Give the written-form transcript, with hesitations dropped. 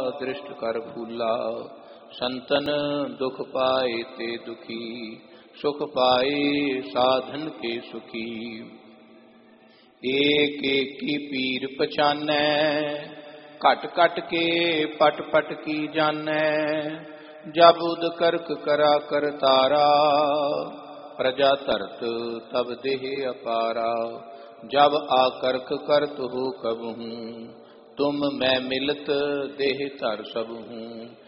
दृष्ट कर फूला। संतन दुख पाए ते दुखी, सुख पाए साधन के सुखी। एक एक की पीर पछानै, घट घट के पट पट की जानै। जब उद करक करा कर तारा, प्रजा धरत तब देह अपारा। जब आकर्क करत हो कबहूँ, तुम मैं मिलत देह धर सब हूँ।